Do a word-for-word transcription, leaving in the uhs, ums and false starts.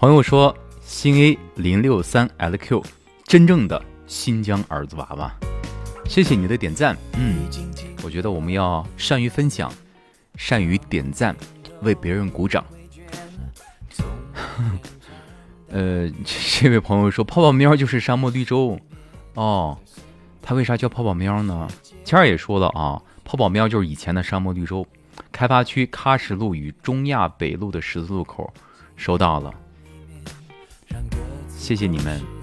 朋友说新 A 零六三 L Q 真正的新疆儿子娃娃，谢谢你的点赞。嗯，我觉得我们要善于分享，善于点赞，为别人鼓掌。呃，这位朋友说泡泡喵就是沙漠绿洲哦，他为啥叫泡泡喵呢？谦儿也说了啊，泡泡喵就是以前的沙漠绿洲，开发区喀什路与中亚北路的十字路口，收到了，谢谢你们。